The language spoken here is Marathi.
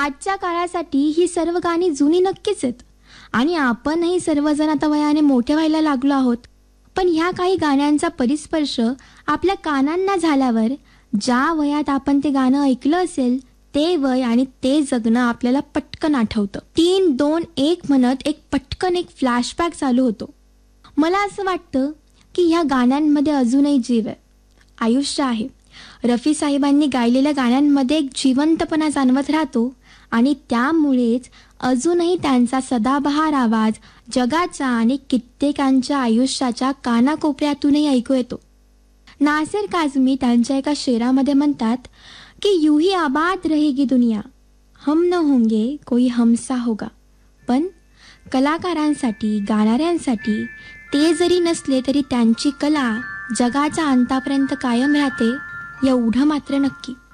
आजच्या काळासाठी ही सर्व गाणी जुनी नक्कीच आहेत आणि आपणही सर्वजण आता वयाने मोठे व्हायला लागलो आहोत. पण ह्या काही गाण्यांचा परिस्पर्श आपल्या कानांना झाल्यावर ज्या वयात आपण ते गाणं ऐकलं असेल ते वय आणि ते जगणं आपल्याला पटकन आठवतं. 3, 2, 1 म्हणत पटकन एक फ्लॅशबॅक चालू होतो. मला असं वाटतं की ह्या गाण्यांमध्ये अजूनही जीव आहे, आयुष्य आहे. रफी साहेबांनी गायलेल्या गाण्यांमध्ये एक जिवंतपणा जाणवत राहतो आणि त्यामुळेच अजूनही त्यांचा सदाबहार आवाज जगाच्या आणि कित्येकांच्या आयुष्याच्या कानाकोपऱ्यातूनही ऐकू येतो. नासिर काझमी त्यांच्या एका शेरामध्ये म्हणतात की यूं ही आबाद रहेगी दुनिया, हम न होंगे कोई हमसा होगा. पण कलाकारांसाठी, गाणाऱ्यांसाठी ते जरी नसले तरी त्यांची कला जगाच्या अंतापर्यंत कायम राहते एवढं मात्र नक्की.